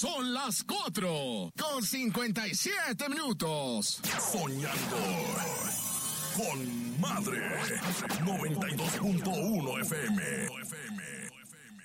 Son las 4:57. Soñando con Madre. 92.1 FM.